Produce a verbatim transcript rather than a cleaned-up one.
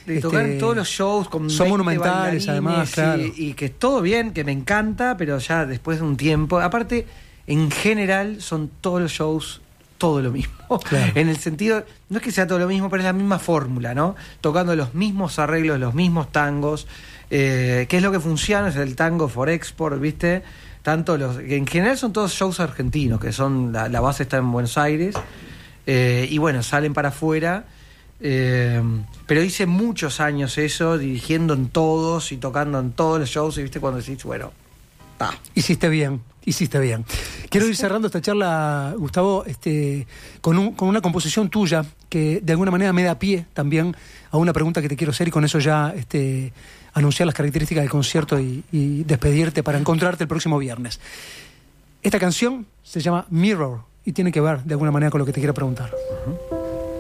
De tocar este, en todos los shows con son veinte monumentales, además, claro. y, y que todo bien, que me encanta, pero ya después de un tiempo, aparte, en general son todos los shows todo lo mismo. Claro. En el sentido, no es que sea todo lo mismo, pero es la misma fórmula, ¿no? Tocando los mismos arreglos, los mismos tangos, eh, que es lo que funciona, es el tango for export, ¿viste? Tanto los, en general son todos shows argentinos, que son, la, la base está en Buenos Aires, eh, y bueno, salen para afuera. Eh, pero hice muchos años eso, dirigiendo en todos y tocando en todos los shows, y viste cuando decís, bueno, ta. Hiciste bien, hiciste bien. Quiero ir cerrando esta charla, Gustavo, este, con, un, con una composición tuya que de alguna manera me da pie también a una pregunta que te quiero hacer, y con eso ya este, anunciar las características del concierto y, y despedirte para encontrarte el próximo viernes. Esta canción se llama Mirror y tiene que ver de alguna manera con lo que te quiero preguntar. Uh-huh.